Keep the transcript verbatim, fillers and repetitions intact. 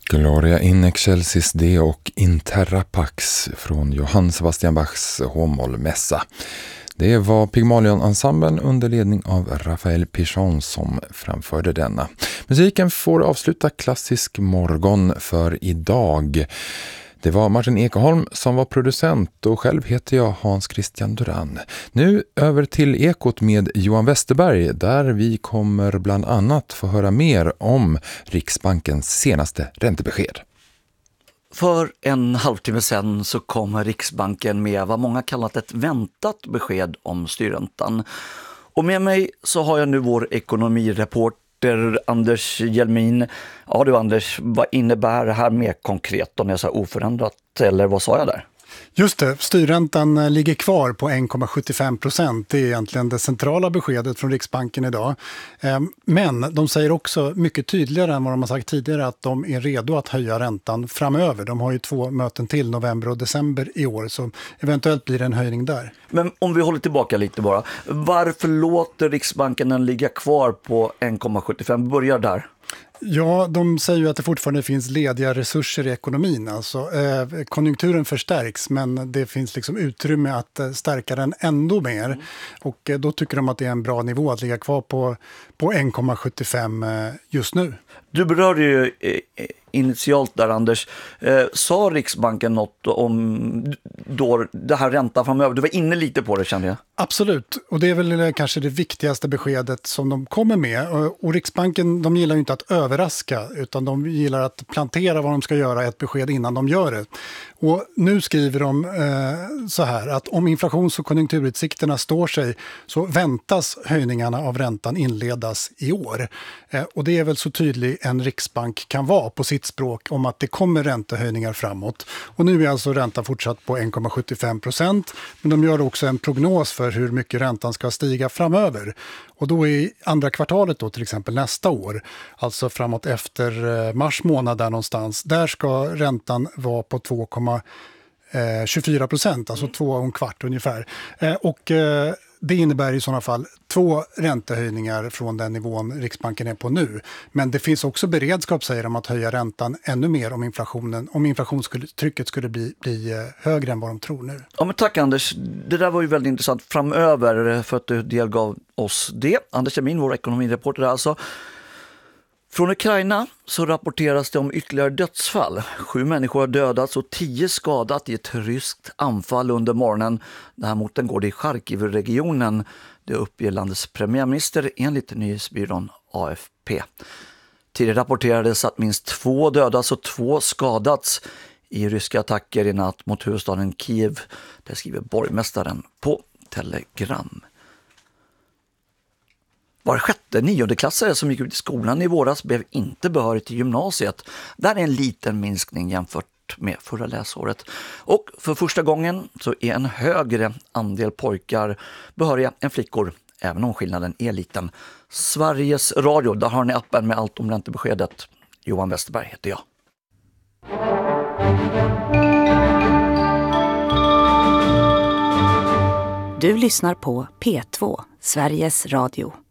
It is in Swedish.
Gloria in excelsis Deo och in terra pax från Johann Sebastian Bachs H-moll-mässa. Det var Pygmalion-ensemblen under ledning av Raphael Pichon som framförde denna. Musiken får avsluta klassisk morgon för idag. Det var Martin Ekholm som var producent och själv heter jag Hans Christian Duran. Nu över till Ekot med Johan Westerberg där vi kommer bland annat få höra mer om Riksbankens senaste räntebesked. För en halvtimme sedan så kom Riksbanken med vad många kallat ett väntat besked om styrräntan. Och med mig så har jag nu vår ekonomireporter Anders Hjelmin. Ja du Anders, vad innebär det här mer konkret om jag sa oförändrat eller vad sa jag där? Just det, styrräntan ligger kvar på en komma sjuttiofem procent. Det är egentligen det centrala beskedet från Riksbanken idag. Men de säger också mycket tydligare än vad de har sagt tidigare att de är redo att höja räntan framöver. De har ju två möten till, november och december i år, så eventuellt blir det en höjning där. Men om vi håller tillbaka lite bara, varför låter Riksbanken den ligga kvar på en komma sjuttiofem? Börjar där. Ja, de säger ju att det fortfarande finns lediga resurser i ekonomin. Alltså, eh, konjunkturen förstärks men det finns liksom utrymme att eh, stärka den ändå mer. Mm. Och eh, då tycker de att det är en bra nivå att ligga kvar på, på en komma sjuttiofem eh, just nu. Du berörde ju eh, initialt där Anders. Eh, sa Riksbanken något om då det här räntan framöver? Du var inne lite på det kände jag. Absolut, och det är väl kanske det viktigaste beskedet som de kommer med. Och, och Riksbanken, de gillar ju inte att överraska utan de gillar att plantera vad de ska göra ett besked innan de gör det. Och nu skriver de eh, så här att om inflations- och konjunkturutsikterna står sig så väntas höjningarna av räntan inledas i år. Eh, och det är väl så tydlig en riksbank kan vara på sitt språk om att det kommer räntehöjningar framåt. Och nu är alltså räntan fortsatt på en komma sjuttiofem procent men de gör också en prognos för hur mycket räntan ska stiga framöver. Och då i andra kvartalet då till exempel nästa år, alltså framåt efter mars månad där någonstans, där ska räntan vara på två komma tjugofyra procent, alltså två och en kvart ungefär. Och det innebär i sådana fall två räntehöjningar från den nivån Riksbanken är på nu. Men det finns också beredskap, säger de, att höja räntan ännu mer om inflationen, om inflationstrycket skulle bli, bli högre än vad de tror nu. Ja, men tack Anders. Det där var ju väldigt intressant framöver för att du delgav oss det. Anders Hjelmin, vår ekonomireporter alltså. Från Ukraina så rapporteras det om ytterligare dödsfall. Sju människor har dödats och tio skadat i ett ryskt anfall under morgonen. Det här mot den går det i Charkiv-regionen. Det uppger landets premiärminister enligt nyhetsbyrån A F P. Tidigare rapporterades att minst två dödats och två skadats i ryska attacker i natt mot huvudstaden Kiev. Det skriver borgmästaren på Telegram. Var sjätte niondeklassare som gick ut i skolan i våras blev inte behörig till gymnasiet. Där är en liten minskning jämfört med förra läsåret. Och för första gången så är en högre andel pojkar behöriga än flickor, även om skillnaden är liten. Sveriges Radio, där har ni appen med allt om räntebeskedet. Johan Westerberg heter jag. Du lyssnar på P två, Sveriges Radio.